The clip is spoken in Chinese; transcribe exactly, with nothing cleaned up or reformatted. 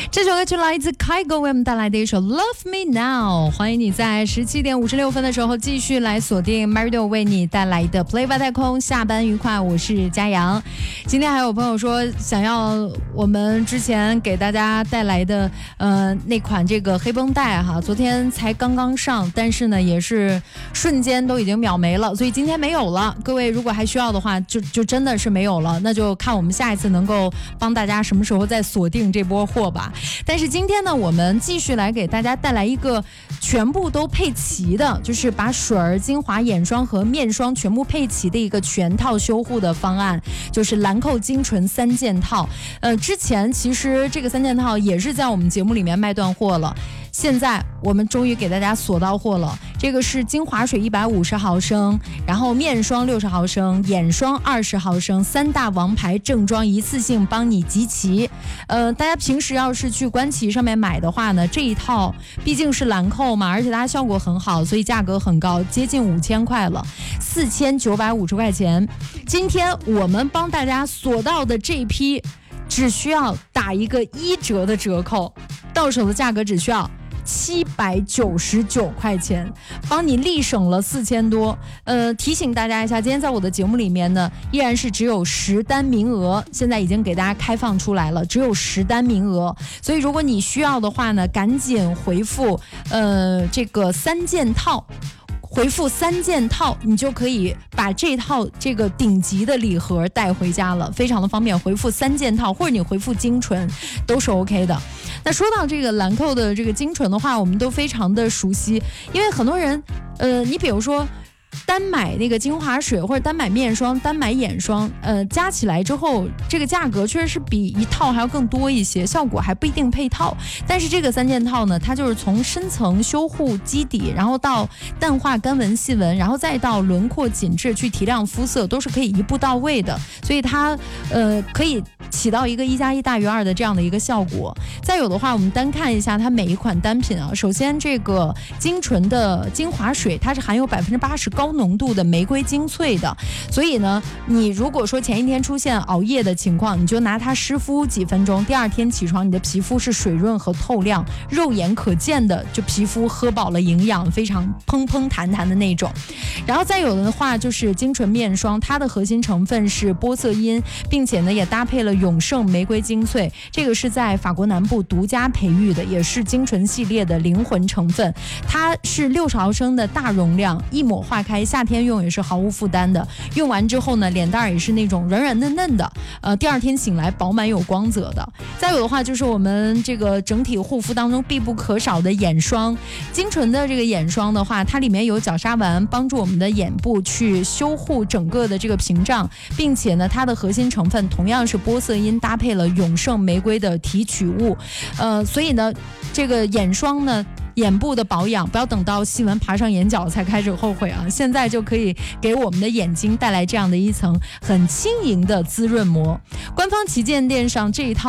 这首歌曲来自 Kygo 为我们带来的一首 Love Me Now， 欢迎你在十七点五十六分的时候继续来锁定 Marido 为你带来的 Play 外太空，下班愉快，我是嘉阳。今天还有朋友说想要我们之前给大家带来的呃那款这个黑绷带哈，昨天才刚刚上，但是呢也是瞬间都已经秒没了，所以今天没有了。各位如果还需要的话，就就真的是没有了，那就看我们下一次能够帮大家什么时候再锁定这波货吧。但是今天呢，我们继续来给大家带来一个全部都配齐的，就是把水儿、精华、眼霜和面霜全部配齐的一个全套修护的方案，就是兰蔻精纯三件套。呃，之前其实这个三件套也是在我们节目里面卖断货了。现在我们终于给大家锁到货了，这个是精华水一百五十毫升，然后面霜六十毫升，眼霜二十毫升，三大王牌正装一次性帮你集齐。呃，大家平时要是去官旗上面买的话呢，这一套毕竟是兰蔻嘛，而且它效果很好，所以价格很高，接近五千块了，四千九百五十块钱。今天我们帮大家锁到的这一批，只需要打一个一折的折扣，到手的价格只需要七百九十九块钱，帮你立省了四千多。呃，提醒大家一下，今天在我的节目里面呢，依然是只有十单名额，现在已经给大家开放出来了，只有十单名额。所以如果你需要的话呢，赶紧回复呃这个三件套。回复三件套，你就可以把这套这个顶级的礼盒带回家了，非常的方便。回复三件套，或者你回复精纯，都是 OK 的。那说到这个兰蔻的这个精纯的话，我们都非常的熟悉，因为很多人，呃，你比如说。单买那个精华水或者单买面霜、单买眼霜，呃，加起来之后，这个价格确实是比一套还要更多一些，效果还不一定配套。但是这个三件套呢，它就是从深层修护基底，然后到淡化干纹细纹，然后再到轮廓紧致去提亮肤色，都是可以一步到位的。所以它呃可以起到一个一加一大于二的这样的一个效果。再有的话，我们单看一下它每一款单品啊，首先这个精纯的精华水，它是含有百分之八十高浓度的玫瑰精粹的，所以呢，你如果说前一天出现熬夜的情况，你就拿它湿敷几分钟，第二天起床，你的皮肤是水润和透亮，肉眼可见的，就皮肤喝饱了营养，非常嘭嘭弹弹的那种。然后再有的话就是精纯面霜，它的核心成分是玻色因，并且呢也搭配了永盛玫瑰精粹，这个是在法国南部独家培育的，也是精纯系列的灵魂成分。它是六十毫升的大容量，一抹化开，夏天用也是毫无负担的。用完之后呢，脸蛋也是那种软软嫩嫩的，呃，第二天醒来饱满有光泽的。再有的话就是我们这个整体护肤当中必不可少的眼霜，精纯的这个眼霜的话，它里面有角鲨烷，帮助我们的眼部去修护整个的这个屏障，并且呢，它的核心成分同样是玻色因，搭配了永盛玫瑰的提取物，呃，所以呢，这个眼霜呢。眼部的保养不要等到细纹爬上眼角才开始后悔啊！现在就可以给我们的眼睛带来这样的一层很轻盈的滋润膜。官方旗舰店上这一套